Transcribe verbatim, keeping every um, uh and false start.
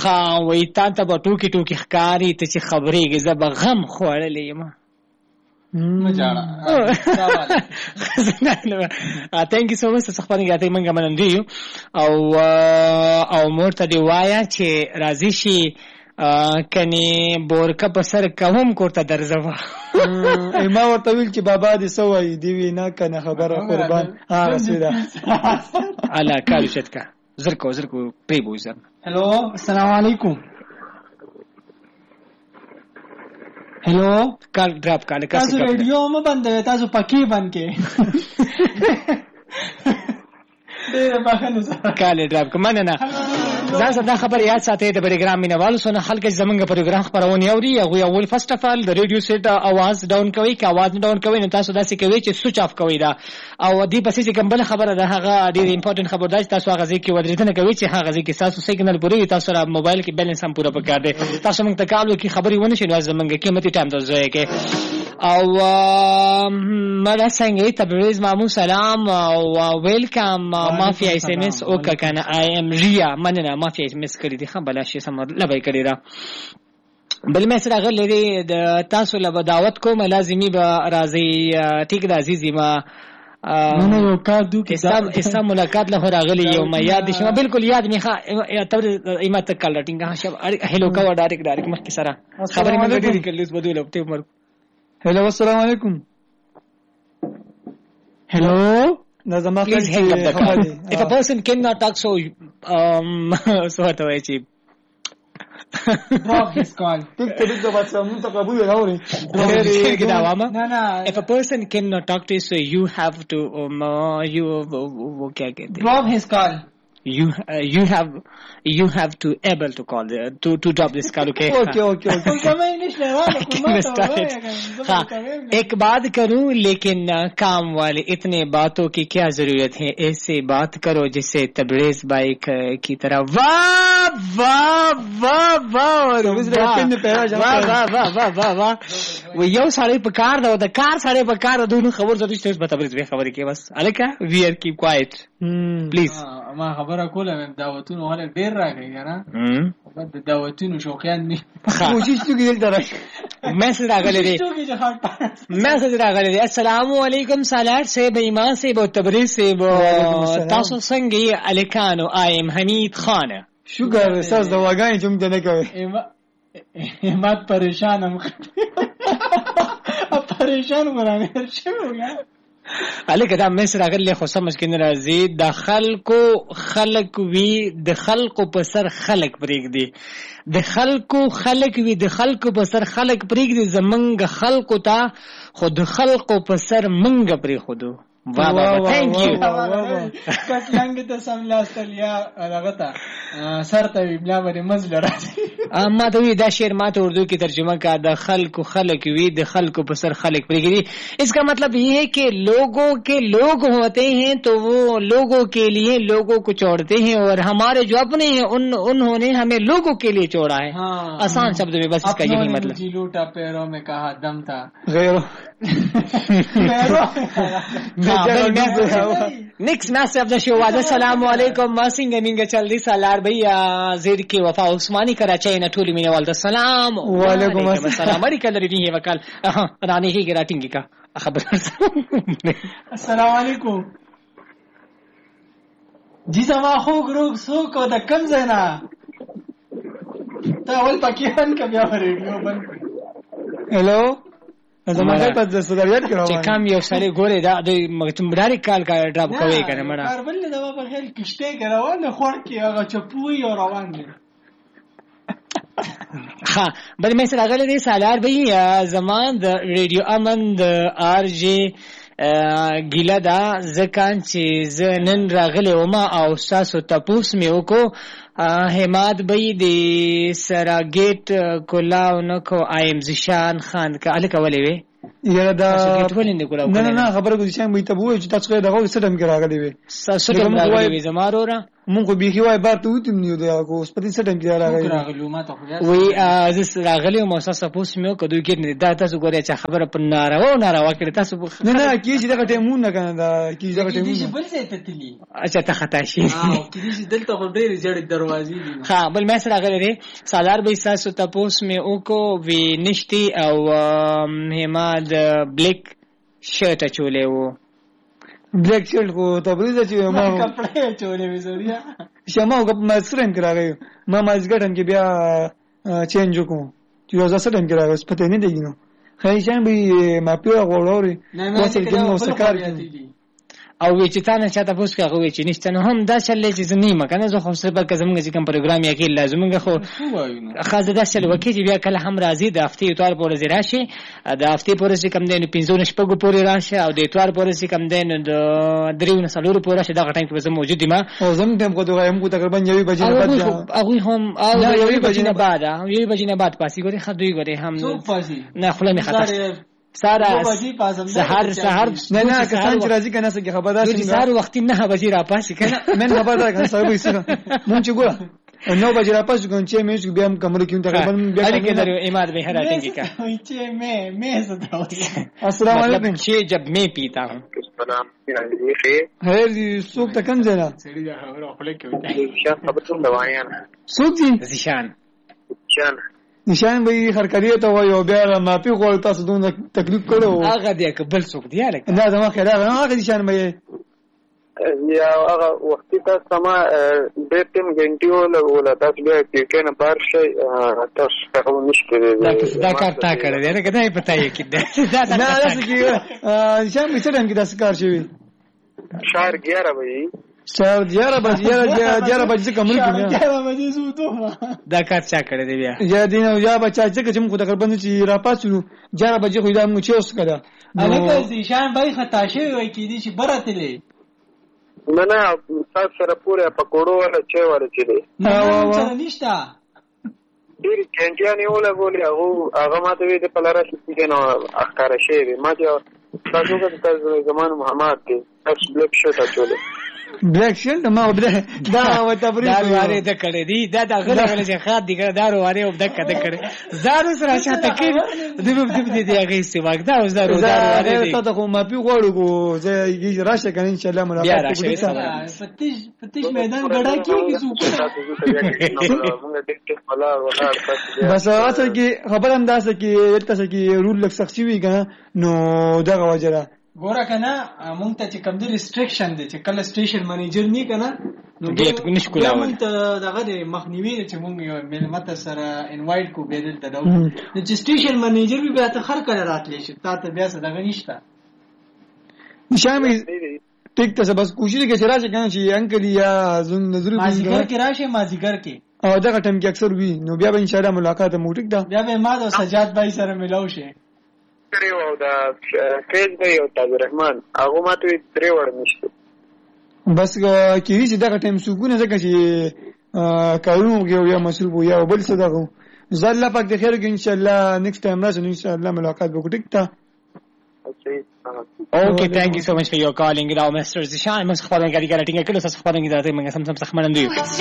ها وای تا ته به ټوکی ټوکی ښکاری ته چې خبرېږي زه به غم خوړلی یم مجاړه تhank you so much څه خبرې غاټي منګه منندې یو او او مور ته دی وایا چې راضي شي کني بورکه په سر کوم کوړه درځوا ما ورته ویل چې بابا دې سوې دی وینا کنه خبره قربان ها رسیدا الا کالو شتکا زرکو زرکو پریبو زر हेलो अस्सलाम वालेकुम hello call drop कर ले तासु रेडियो में बंद है तासु पक्की बन के दे बाखنو کال ډراپ کوم نه نه ځان سره خبر یاد ساتئ د پروګرام مینوالو سره خلک زمونږ پروګرام خبرونه اوري هغه اول فرست اف ال د ریډیو سیټ आवाज ډاون کوي که आवाज ډاون کوي نو تاسو داسې کوي چې سوئچ اف کوي دا او دی پسې چې کوم بل خبره ده هغه ډیر امپورټنت خبر ده تاسو هغه ځکه ودرېدنه کوي چې هغه ځکه تاسو سیګنل پوری تاسو را موبایل کې بیلانس هم پوره پکار دی تاسو موږ ته کال وکي خبري ونه شي نو زمونږ قیمتي ټایم ته ځای کې او مله څنګه تبریز مامو سلام او ویلکم مافیا اس ام اس او کنه آی ام ریا مننه مافیا اس ام اس کړی دی خبره شي سم لبای کړی را بل مې سره غلې د تاسو له دعوت کوم لازمي به راځي ټیک د عزیزي ما نو یو کار دو کې حساب حساب ملاقات له راغلی یو ما یاد شمه بالکل یاد می ښه تر ایمه تک کال ټینګه شب هلو کا ډایرک ډایرک مخکې سره خبرې مې ډېری کړلې بدول په عمر हेलो अस्सलाम वालेकुम hello nazama please hang up the call if a person cannot talk so um so what do I say drop his call tik tik do bas mun to qabu ya aure no no if a person cannot talk to you so you have to um, uh, you wo kya kehte drop his call you uh, you have you have to able to call the, to to drop this call okay okay okay okay समझ नहीं रहा हाँ एक बात करूं लेकिन काम वाले इतने बातों की क्या जरूरत है ऐसे बात करो जिससे तबरेज बाइक की तरह वाह वाह वाह वाह वाह वाह वाह वाह वाह वो यो सारे पकार दो द कार सारे पकार दोनों खबर जरूर से तबरेज به خبر کې بس الکه we are keep quiet please ما خبره کوله دعوتونه هله ډیر راغی کنه د دعوتونو شوقیان نه کوشش تو کېدل درک میسج راغلی دی میسج راغلی دی السلام علیکم سالار سے ایمان سے بو تبریز سے بو تاسو څنګه الکانو ایم حمید خان شکر ساز دواګانې چې موږ نه کوي همت پریشانم پریشان مرانه شوګا الکه دا مس راغلی خو سمج کې ناراضي د خلکو خلق وی د خلکو په سر خلق پرېګ دی د خلکو خلق وی د خلکو په سر خلق پرېګ دی زمنګ خلکو ته خود خلکو په سر منګ پرې خودو واو واو thank you کټ لنګ ته سم لاستلیا راغتا سر ته بیا باندې مزل راځي اما ته دا شعر ماته اردو کی ترجمہ کا د خلق خلق وی د خلق پر سر خلق پرېږي اس کا مطلب یہ ہے کہ لوگوں کے لوگ ہوتے ہیں تو وہ لوگوں کے لیے لوگوں کو چھوڑتے ہیں اور ہمارے جو اپنے ہیں ان انہوں نے ہمیں لوگوں کے لیے چھوڑا ہے آسان شبد میں بس اس کا یہی مطلب جی لوٹا پیروں میں کہا دم تھا غیرو نیکسٹ میسج اف دا شو واز السلام علیکم ماسنګ منګ چل دی سالار بھیا زید کې وفا عثماني کراچۍ نه ټول مینه والد السلام وعلیکم السلام اړیکه لري دی وکال رانی هی ګراټینګ کا خبر السلام علیکم جی زما خو ګروګ سو کو د کم زینا ته اول پاکستان کا بیا ریډیو بند هلو زما په دسته یاد کړو چې کم یو سړی ګوره دا د مګتمبراري کال کا ډراپ کوي کنه مړه کاربل دا په خیر کشته روان خور کې هغه چپوي او روان دي ها بل مې سره غلې دي سالار به زمان د ریډیو امن د ار جی ګیلا دا ځکان چې نن راغلی و ما او تاسو تاسو مې وکړو هماد بې د سراګیټ کولاو نکو ایم زشان خان کا الکه ولې وي یاره دا نه نه خبره کوم چې مې ته وایي چې تاسو دغه څه دم کې راغلی وي څه دم راغلی وي زمارو را مونږ خو بيخي وای بار ته وتم نیو دا کو سپتین سټم کې راغلی راغلو ما ته خو یا وی زس راغلی مو اساس پوس مې کدو کې نه دا تاسو ګورئ چې خبره پر ناروا او ناروا کړی تاسو نه نه کې چې دا ټیمون نه کنه دا کې دا دې ټیمون بل څه ته تلی اچھا ته خطا شي او کې دې دلته خو ډېر جوړ دروازې دي ها بل مې سره راغلی سالار به تاسو تاسو مې وکو وی نشتی او هماد بلیک شرټ چولې وو بلیک شرټ کو تبریز چې ما کپڑے چولې وې زوریا شمه او ما سرم کراغی ما مازګټم کې بیا چینج وکم چې وځه سرم کراغی پته نه دیګنو خیشان به ما پیو غوړوري واسه دمو سکار او وی چې تا نه چاته پوس کاغه وی چې نشته نو هم دا شلې چې زنیمه کنه زه خو سره په کزمږه چې کوم پروګرام یې کې لازمږه خو خاصه دا شل وکي چې بیا کله هم راځي د هفته اتوار پورې راشي د هفته پورې چې کم دین پنځه شپږ پورې راشي او د اتوار پورې چې کم دین د دریو نه سلور پورې راشي دا غټه کې زه موجود یم او زم ټیم کو دوه هم کو تقریبا یوې بجې نه بعد هغه هم او یوې بجې نه بعد یوې بجې نه بعد پاسي ګوري خدوی ګوري هم نه خپل نه خطر سارا سحر سحر نه نه کسان چې راځي کنه څنګه خبردار شي سحر وخت نه بجې را پاسي کنه من خبردار کنه سره وې سره مونږ چې ګوره نو بجې را پاسي کوم چې مې بیا هم کمره کې تقریبا بیا اړیکې لري اماد به هراټینګ کا چې مې مې زدا السلام علیکم چې جب میں پیتا ہوں سلام خیر جی سوق تکن زنا سړي دا خبره خپل کوي شان خبر څه دوایان سوق جی زیشان شان نشان به خرکریه ته وایو بیا ما پی غوړ تاسو دونه تکلیف کړو هغه دې قبل څوک دی الک دا زما خیر هغه نشان به یا هغه وخت ته سما د تیم غنټیو لګول تاسو بیا کې کنه بار شي تاسو ته نشته دا کار تا کړی دی نه کته پتا یې کړه دا نه تاسو کې نشان به څه ډنګ داس کار شوی شهر اګیاره به شهر اګیاره بجې اګیاره بجې کوم کې اګیاره بجې زوته دا کار چا کړی دی بیا یا دین او یا بچا چې کوم خو تقریبا چې را پاسو اګیاره بجې خو دا موږ چې اوس کړه الکه زیشان بای خطا شوی وای کې دي چې براتلې نه نه تاسو سره پوره پکوړو ولا چې ولا چې دي نه نه نشته ډیر چنجانې ولا ګولې هغه هغه ماته وی د پلاره چې نو اخکار شي ما چې تاسو کې زمان محمد دی تاسو بلیک شرټ چولې بلیک شرټ ما وبده دا و تبریز دا واره د کړې دي دا د غل غل چې خاط دي دا واره وب د کړه کړه زارو سره شاته کې د دې دې دې هغه سیواک دا زارو زارو واره دي ته خو ما پی غوړو کو زه راشه کنه ان شاء الله ملاقات کوو فتیش فتیش میدان غړا کیږي څوک بس اصل کې خبر اندازه کې تاسو کې رول لک سخت وی کنه نو دغه وجره ګوره کنه مونږ ته چې کوم د ریستریکشن دي چې کله سټیشن منیجر نه کنه نو ګیټ کو نشو کولاوه مونږ ته دغه د مخنیوي چې مونږ یو ملمت سره انوایټ کو بدل ته نو چې سټیشن منیجر به بیا ته خر کړه راتلی شي تا ته بیا څه دغه نشته نشامي ټیک ته بس کوشش کې چې راځي کنه چې انکل یا زون نظر ما ذکر کې راشه ما ذکر کې او دغه ټیم کې اکثر وی نو بیا به ان شاء الله ملاقات مو ټیک ده بیا به ما د سجاد بھائی سره ملاو شي کړي او دا فیس دی او تاج رحمان هغه ماته درې وړ نشته بس کېږي چې دا ټیم سکونه ځکه چې کارونو کې یو مسؤل وو یا بل څه دغه زله پاک د خیر کې ان شاء الله نیکسټ ټایم راځو ان شاء الله ملاقات وکړو ټیک ته Okay, thank you so much for your calling. Now, Mister Zishan, mas khwaran gari gari tinga kilo sas khwaran gari tinga sam sam sakhmanan diyo.